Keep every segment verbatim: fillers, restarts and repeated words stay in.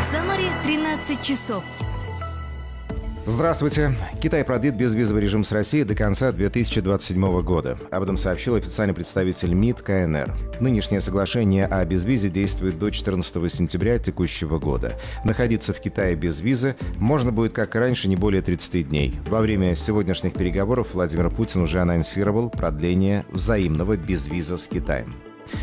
Самаре тринадцать часов. Здравствуйте. Китай продлит безвизовый режим с Россией до конца две тысячи двадцать седьмого года. Об этом сообщил официальный представитель МИД КНР. Нынешнее соглашение о безвизе действует до четырнадцатого сентября текущего года. Находиться в Китае без визы можно будет, как и раньше, не более тридцати дней. Во время сегодняшних переговоров Владимир Путин уже анонсировал продление взаимного безвиза с Китаем.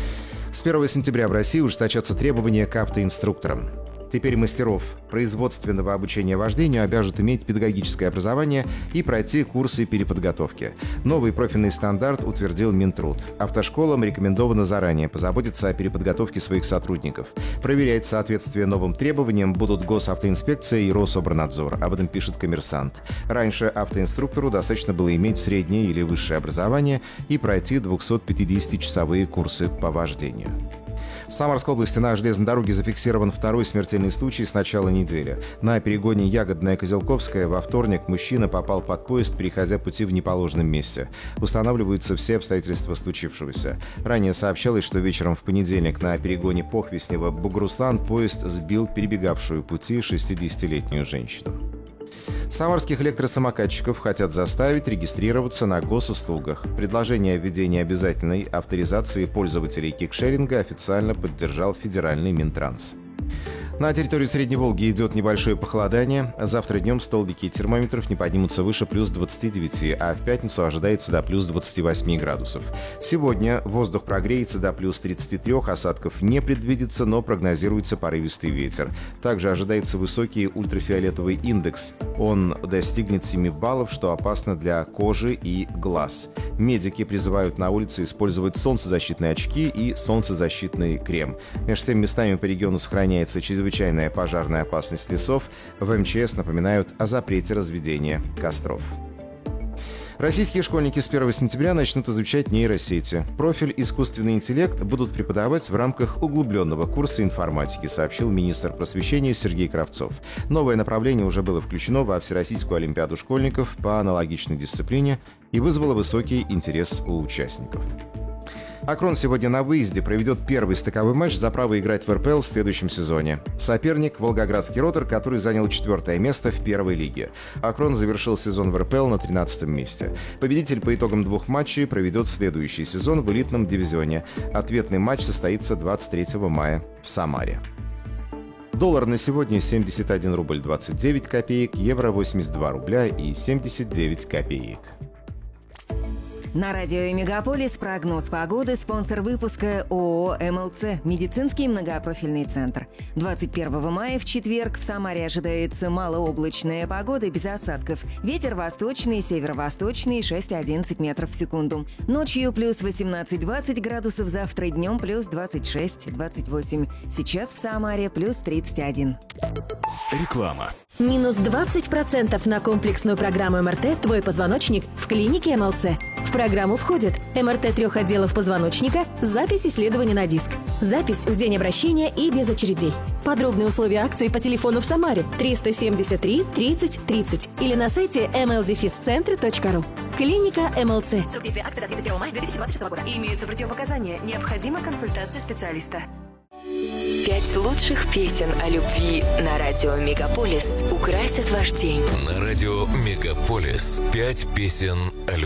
С первого сентября в России ужесточатся требования к автоинструкторам. Теперь мастеров производственного обучения вождению обяжут иметь педагогическое образование и пройти курсы переподготовки. Новый профильный стандарт утвердил Минтруд. Автошколам рекомендовано заранее позаботиться о переподготовке своих сотрудников. Проверять соответствие новым требованиям будут Госавтоинспекция и Рособорнадзор. Об этом пишет «Коммерсант». Раньше автоинструктору достаточно было иметь среднее или высшее образование и пройти двухсотпятидесятичасовые курсы по вождению. В Самарской области на железной дороге зафиксирован второй смертельный случай с начала недели. На перегоне Ягодная-Козелковская во вторник мужчина попал под поезд, переходя пути в неположенном месте. Устанавливаются все обстоятельства случившегося. Ранее сообщалось, что вечером в понедельник на перегоне Похвеснево-Бугруслан поезд сбил перебегавшую пути шестидесятилетнюю женщину. Самарских электросамокатчиков хотят заставить регистрироваться на госуслугах. Предложение о введении обязательной авторизации пользователей кикшеринга официально поддержал федеральный Минтранс. На территории Средней Волги идет небольшое похолодание. Завтра днем столбики термометров не поднимутся выше плюс двадцати девяти, а в пятницу ожидается до плюс двадцати восьми градусов. Сегодня воздух прогреется до плюс тридцати трёх, осадков не предвидится, но прогнозируется порывистый ветер. Также ожидается высокий ультрафиолетовый индекс. Он достигнет семи баллов, что опасно для кожи и глаз. Медики призывают на улице использовать солнцезащитные очки и солнцезащитный крем. Между тем, местами по региону сохраняется чрезвычайная пожарная опасность лесов. В эм че эс напоминают о запрете разведения костров. Российские школьники с первого сентября начнут изучать нейросети. Профиль «Искусственный интеллект» будут преподавать в рамках углубленного курса информатики, сообщил министр просвещения Сергей Кравцов. Новое направление уже было включено во Всероссийскую олимпиаду школьников по аналогичной дисциплине и вызвало высокий интерес у участников. «Акрон» сегодня на выезде проведет первый стыковой матч за право играть в эр пэ эл в следующем сезоне. Соперник – Волгоградский «Ротор», который занял четвертое место в первой лиге. «Акрон» завершил сезон в эр пэ эл на тринадцатом месте. Победитель по итогам двух матчей проведет следующий сезон в элитном дивизионе. Ответный матч состоится двадцать третьего мая в Самаре. Доллар на сегодня семьдесят один рубль двадцать девять копеек, евро восемьдесят два рубля и семьдесят девять копеек. На радио «Мегаполис» прогноз погоды, спонсор выпуска ООО эм эл цэ «Медицинский многопрофильный центр». двадцать первого мая в четверг в Самаре ожидается малооблачная погода без осадков. Ветер восточный, северо-восточный шесть-одиннадцать метров в секунду. Ночью плюс восемнадцать-двадцать градусов, завтра днем плюс двадцать шесть-двадцать восемь. Сейчас в Самаре плюс тридцать один. Реклама. Минус двадцать процентов на комплексную программу эм эр тэ «Твой позвоночник» в клинике эм эл цэ. В программу входит эм эр тэ трех отделов позвоночника, запись исследования на диск, запись в день обращения и без очередей. Подробные условия акции по телефону в Самаре триста семьдесят три тридцать тридцать или на сайте эм эл дефис центр точка ру. Клиника эм эл цэ. Срок действия акции до тридцать первого мая две тысячи двадцать шестого года. Имеются противопоказания. Необходима консультация специалиста. Пять лучших песен о любви на радио «Мегаполис» украсят ваш день. На радио «Мегаполис» пять песен о любви.